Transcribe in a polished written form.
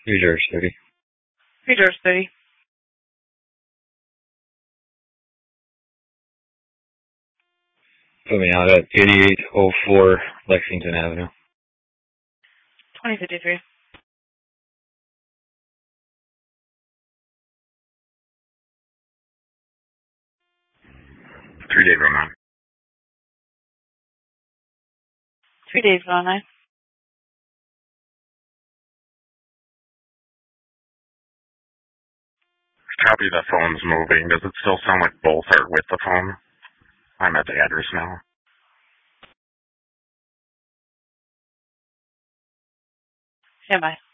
New Jersey City. New Jersey City. Put me out at 8804 Lexington Avenue. 2053. 3 Days 09. 3 Days 09. Copy, the phone's moving. Does it still sound like both are with the phone? I'm at the address now. Stand by.